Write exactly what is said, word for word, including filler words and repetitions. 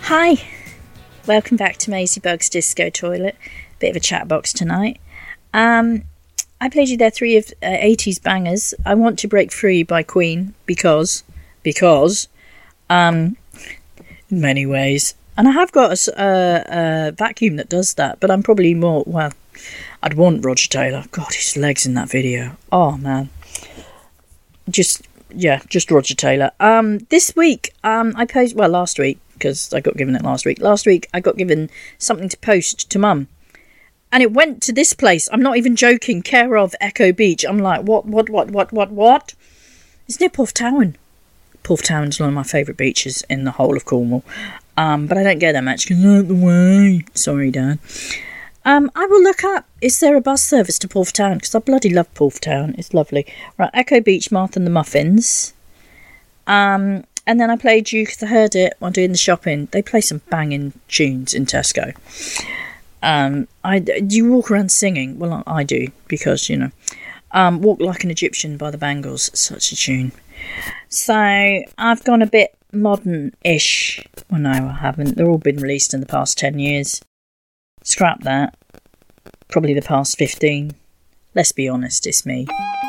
Hi, welcome back to Maisie Bug's Disco Toilet. Bit of a chat box tonight. Um, I played you there three of uh, eighties bangers. I Want to Break Free by Queen because, because, um, in many ways. And I have got a, a, a vacuum that does that, but I'm probably more, well, I'd want Roger Taylor. God, his legs in that video. Oh, man. Just, yeah, just Roger Taylor. Um, this week, um, I posted, well, last week, because I got given it last week. Last week, I got given something to post to Mum. And it went to this place. I'm not even joking. Care of Echo Beach. I'm like, what, what, what, what, what, what? It's near Porthtowan. Porthtowan's one of my favourite beaches in the whole of Cornwall. Um, but I don't go there much because I'm out the way. Sorry, Dad. Um, I will look up, is there a bus service to Porthtowan? Because I bloody love Porthtowan. It's lovely. Right, Echo Beach, Martha and the Muffins. Um... And then I played you because I heard it while doing the shopping. They play some banging tunes in Tesco. Um, I do you walk around singing? Well, I do because you know, um, Walk Like an Egyptian by the Bangles. Such a tune. So I've gone a bit modern-ish. Well, no, I haven't. They're all been released in the past ten years. Scrap that. Probably the past fifteen. Let's be honest, it's me.